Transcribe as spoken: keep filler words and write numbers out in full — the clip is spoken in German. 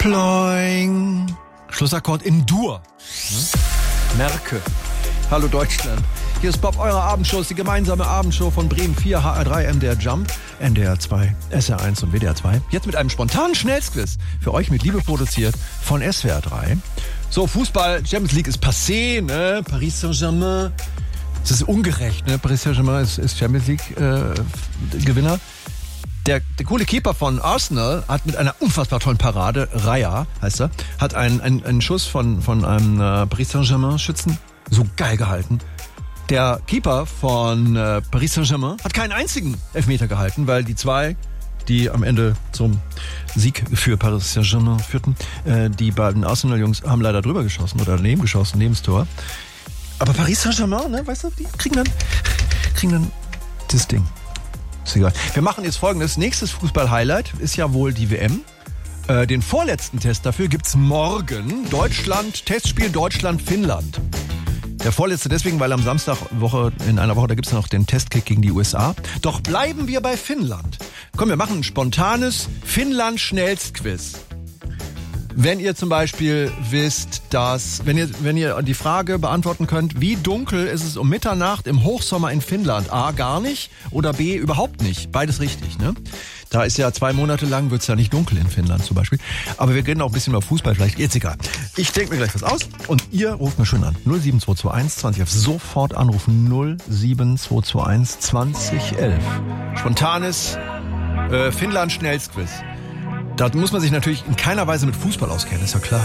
Ploing. Schlussakkord in Dur. Hm? Merke. Hallo Deutschland. Hier ist Bob, eure Abendshow, ist die gemeinsame Abendshow von Bremen vier, H R drei, M D R Jump, N D R zwei, S R eins und W D R zwei. Jetzt mit einem spontanen Schnellsquiz. Für euch mit Liebe produziert von S W R drei. So, Fußball, Champions League ist passé, ne? Paris Saint-Germain. Das ist ungerecht, ne? Paris Saint-Germain ist, ist Champions League äh, Gewinner. Der, der coole Keeper von Arsenal hat mit einer unfassbar tollen Parade, Raya heißt er, hat einen, einen, einen Schuss von, von einem äh, Paris Saint-Germain-Schützen so geil gehalten. Der Keeper von äh, Paris Saint-Germain hat keinen einzigen Elfmeter gehalten, weil die zwei, die am Ende zum Sieg für Paris Saint-Germain führten, äh, die beiden Arsenal-Jungs haben leider drüber geschossen oder daneben geschossen, neben das Tor. Aber Paris Saint-Germain, ne, weißt du, die kriegen dann, kriegen dann das Ding. Ist egal. Wir machen jetzt Folgendes. Nächstes Fußball-Highlight ist ja wohl die W M. Äh, den vorletzten Test dafür gibt's morgen. Deutschland, Testspiel Deutschland-Finnland. Der vorletzte deswegen, weil am Samstag Woche, in einer Woche, da gibt's noch den Testkick gegen die U S A. Doch bleiben wir bei Finnland. Komm, wir machen ein spontanes Finnland-Schnellstquiz. Wenn ihr zum Beispiel wisst, dass, wenn ihr, wenn ihr die Frage beantworten könnt, wie dunkel ist es um Mitternacht im Hochsommer in Finnland? A, gar nicht oder B, überhaupt nicht. Beides richtig, ne? Da ist ja zwei Monate lang, wird's ja nicht dunkel in Finnland zum Beispiel. Aber wir reden auch ein bisschen über Fußball vielleicht. Jetzt egal. Ich denke mir gleich was aus und ihr ruft mir schön an. null sieben zwei zwei eins zwanzig elf. Sofort anrufen. null sieben zwei zwei eins zwanzig elf. Spontanes äh, Finnland-Schnellstquiz. Da muss man sich natürlich in keiner Weise mit Fußball auskennen, ist ja klar.